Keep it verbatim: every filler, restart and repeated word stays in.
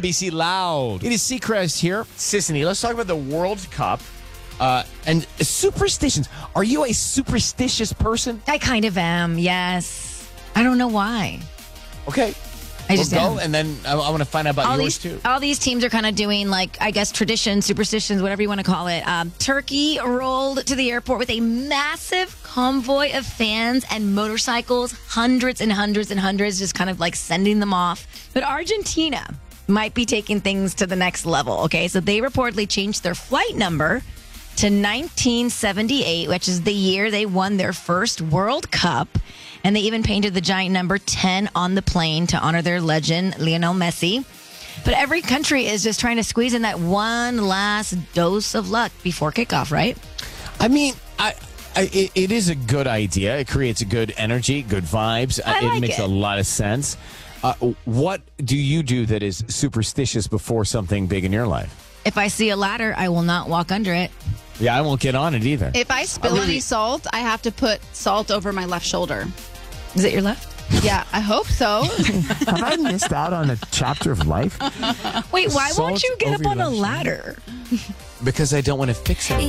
B C Loud. It is Seacrest here. Sissany, let's talk about the World Cup uh, and superstitions. Are you a superstitious person? I kind of am, yes. I don't know why. Okay. I just we'll go, am. and then I, I want to find out about all yours, these, too. All these teams are kind of doing, like, I guess, traditions, superstitions, whatever you want to call it. Um, Turkey rolled to the airport with a massive convoy of fans and motorcycles, hundreds and hundreds and hundreds, just kind of like sending them off. But Argentina might be taking things to the next level, okay? So they reportedly changed their flight number to nineteen seventy-eight, which is the year they won their first World Cup. And they even painted the giant number ten on the plane to honor their legend, Lionel Messi. But every country is just trying to squeeze in that one last dose of luck before kickoff, right? I mean, I, I it, it is a good idea. It creates a good energy, good vibes. I Uh, like it makes it. a lot of sense. Uh, what do you do that is superstitious before something big in your life? If I see a ladder, I will not walk under it. Yeah, I won't get on it either. If I spill any salt, I have to put salt over my left shoulder. Is it your left? Yeah, I hope so. Have I missed out on a chapter of life? Wait, why Salt won't you get over up on your a left shoulder. ladder? Because I don't want to fix it.